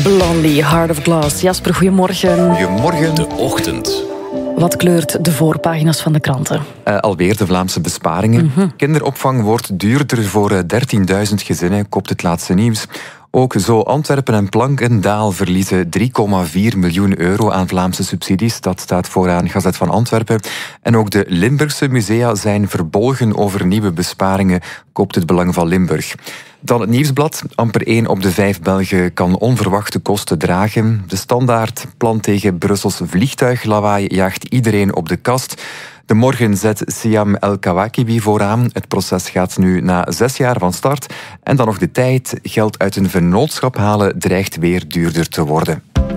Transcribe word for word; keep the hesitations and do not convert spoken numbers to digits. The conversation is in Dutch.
Blondie, Heart of Glass. Jasper, goedemorgen. Goedemorgen. De ochtend. Wat kleurt de voorpagina's van de kranten? Uh, alweer de Vlaamse besparingen. Mm-hmm. Kinderopvang wordt duurder voor dertienduizend gezinnen, kopt het laatste nieuws. Ook zo Antwerpen en Plankendaal verliezen drie komma vier miljoen euro aan Vlaamse subsidies. Dat staat vooraan Gazet van Antwerpen. En ook de Limburgse musea zijn verbolgen over nieuwe besparingen, koopt het Belang van Limburg. Dan het Nieuwsblad. Amper één op de vijf Belgen kan onverwachte kosten dragen. De Standaard, plan tegen Brussels vliegtuiglawaai, jaagt iedereen op de kast. De Morgen zet Siam El-Kawakibi vooraan. Het proces gaat nu na zes jaar van start. En dan nog De Tijd. Geld uit een vennootschap halen dreigt weer duurder te worden.